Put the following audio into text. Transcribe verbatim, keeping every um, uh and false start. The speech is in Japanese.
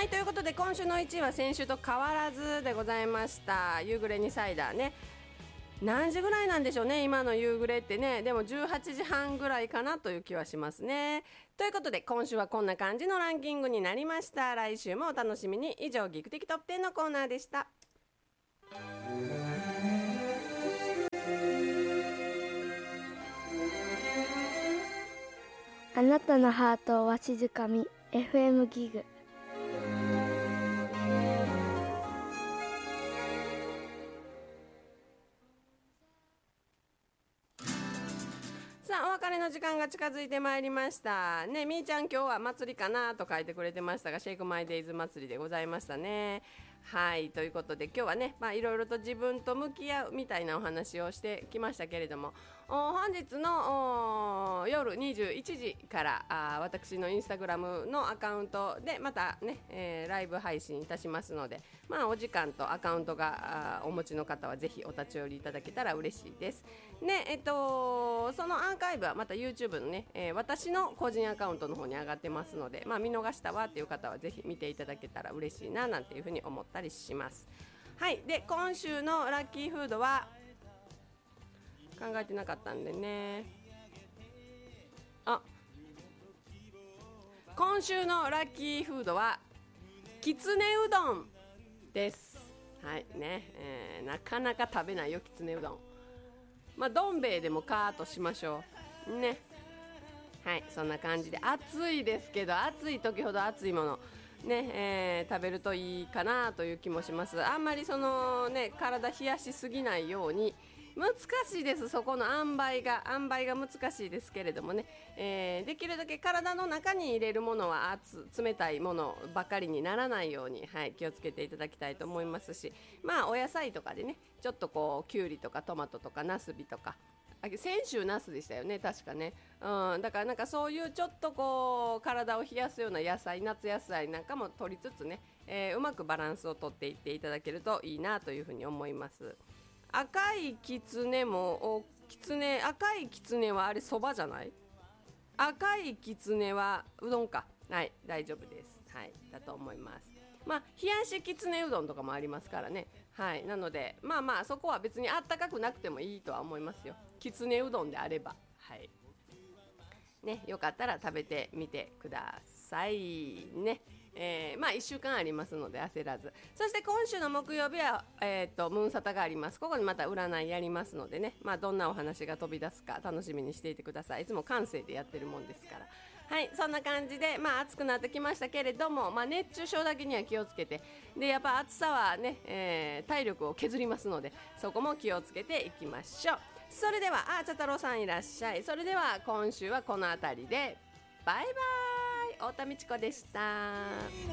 はいということで今週のいちいは先週と変わらずでございました。夕暮れにサイダーね、何時ぐらいなんでしょうね今の夕暮れってね。でもじゅうはちじはんぐらいかなという気はしますね。ということで今週はこんな感じのランキングになりました。来週もお楽しみに。以上ギクテキトップテンのコーナーでした。 あなたのハートをわしづかみ エフエム ギグ。 さあお別れの時間が近づいてまいりましたね。みーちゃん今日は祭りかなと書いてくれてましたが、シェイクマイデイズ祭りでございましたね。はいということで今日はね、まあいろいろと自分と向き合うみたいなお話をしてきましたけれども、本日の夜にじゅういちじからあ私のインスタグラムのアカウントでまたね、えー、ライブ配信いたしますので、まあお時間とアカウントがお持ちの方はぜひお立ち寄りいただけたら嬉しいですね。えっとそのアーカイブはまた YouTube のね、えー、私の個人アカウントの方に上がってますので、まあ見逃したわっていう方はぜひ見ていただけたら嬉しいななんていうふうに思ってたりします。はいで今週のラッキーフードは考えてなかったんでね。あ今週のラッキーフードはきつねうどんです。はいね、えー、なかなか食べないよきつねうどん。まあどん兵衛でもカーッとしましょうね。はいそんな感じで暑いですけど、暑い時ほど暑いものね、えー、食べるといいかなという気もします。あんまりそのね体冷やしすぎないように。難しいです、そこの塩梅が塩梅が難しいですけれどもね、えー、できるだけ体の中に入れるものは熱冷たいものばかりにならないように、はい、気をつけていただきたいと思いますし、まあお野菜とかでねちょっとこうきゅうりとかトマトとかナスビとか、先週ナスでしたよね確かね、うん、だからなんかそういうちょっとこう体を冷やすような野菜、夏野菜なんかも取りつつね、えー、うまくバランスをとっていっていただけるといいなというふうに思います。赤いきつねもきつね赤いきつねはあれそばじゃない？赤いきつねはうどんか。はい大丈夫です。はいだと思います。まあ冷やしきつねうどんとかもありますからね。はいなのでまあまあそこは別にあったかくなくてもいいとは思いますよ。きつねうどんであればはいね、よかったら食べてみてくださいね。えー、まあいっしゅうかんありますので焦らず。そして今週の木曜日は、えー、とムーンサタがあります。ここにまた占いやりますのでね、まあ、どんなお話が飛び出すか楽しみにしていてください。いつも感性でやってるもんですから。はいそんな感じで、まあ、暑くなってきましたけれども、まあ、熱中症だけには気をつけて、でやっぱ暑さはね、えー、体力を削りますのでそこも気をつけていきましょう。それではあーちゃ太郎さんいらっしゃい。それでは今週はこの辺りでバイバイ。太田美智子でした。